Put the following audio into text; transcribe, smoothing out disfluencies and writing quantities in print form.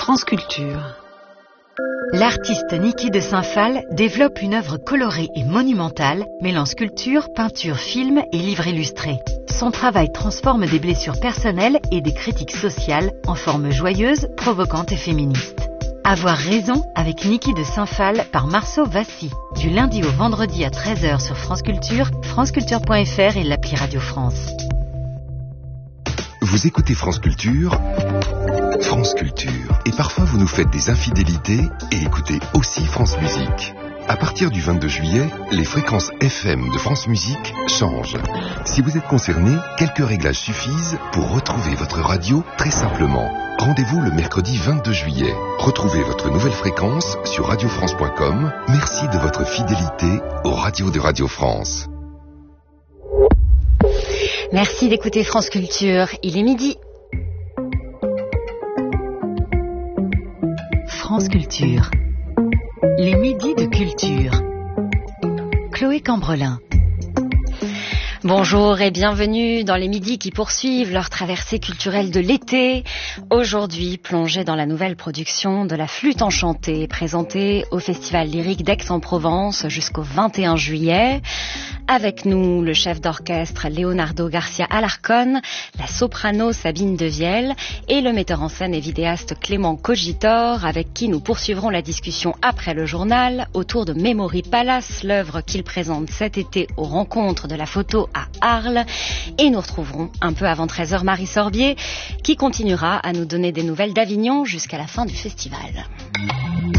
France Culture. L'artiste Niki de Saint-Phal développe une œuvre colorée et monumentale, mêlant sculpture, peinture, film et livre illustré. Son travail transforme des blessures personnelles et des critiques sociales en formes joyeuses, provocantes et féministes. Avoir raison avec Niki de Saint-Phal par Marceau Vassy. Du lundi au vendredi à 13h sur France Culture, franceculture.fr et l'appli Radio France. Vous écoutez France Culture, et parfois vous nous faites des infidélités et écoutez aussi France Musique. À partir du 22 juillet, les fréquences FM de France Musique changent. Si vous êtes concerné, quelques réglages suffisent pour retrouver votre radio très simplement. Rendez-vous le mercredi 22 juillet. Retrouvez votre nouvelle fréquence sur radiofrance.com. Merci de votre fidélité aux radios de Radio France. Merci d'écouter France Culture. Il est midi. France Culture. Les midis de culture. Chloé Cambrelin. Bonjour et bienvenue dans les midis qui poursuivent leur traversée culturelle de l'été. Aujourd'hui, plongée dans la nouvelle production de La Flûte Enchantée, présentée au Festival lyrique d'Aix-en-Provence jusqu'au 21 juillet. Avec nous, le chef d'orchestre Leonardo Garcia Alarcón, la soprano Sabine Devielle et le metteur en scène et vidéaste Clément Cogitor, avec qui nous poursuivrons la discussion après le journal autour de Memory Palace, l'œuvre qu'il présente cet été aux rencontres de la photo à Arles. Et nous retrouverons un peu avant 13h Marie Sorbier, qui continuera à nous donner des nouvelles d'Avignon jusqu'à la fin du festival.